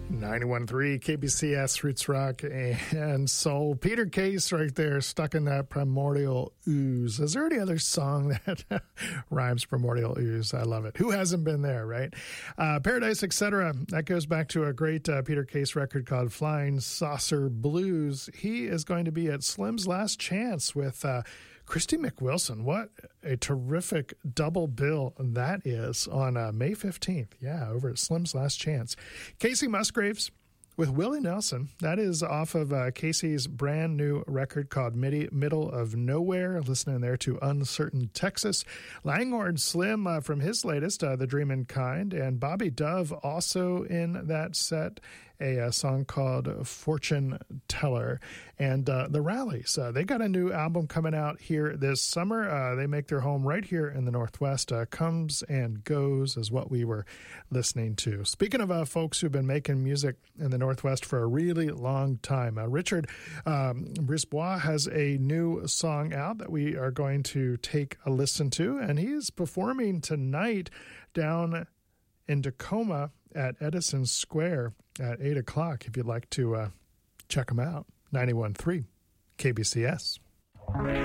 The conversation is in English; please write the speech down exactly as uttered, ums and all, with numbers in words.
ninety-one point three K B C S, Roots Rock and Soul. Peter Case right there, stuck in that primordial ooze. Is there any other song that rhymes primordial ooze? I love it. Who hasn't been there, right? Uh, Paradise, et cetera. That goes back to a great uh, Peter Case record called Flying Saucer Blues. He is going to be at Slim's Last Chance with uh, Christy McWilson. What a terrific double bill that is on uh, May fifteenth. Yeah, over at Slim's Last Chance. Casey Musgraves with Willie Nelson. That is off of uh, Casey's brand new record called Midi- Middle of Nowhere. Listening there to Uncertain Texas. Langhorne Slim uh, from his latest, uh, The Dreamin' Kind. And Bobby Dove also in that set. A, a song called Fortune Teller. And uh, the Rallies, uh, they got a new album coming out here this summer. Uh, they make their home right here in the Northwest. Uh, Comes and Goes is what we were listening to. Speaking of uh, folks who've been making music in the Northwest for a really long time, uh, Richard um, Brisbois has a new song out that we are going to take a listen to, and he's performing tonight down in Tacoma at Edison Square at eight o'clock, if you'd like to uh, check them out. ninety-one point three K B C S.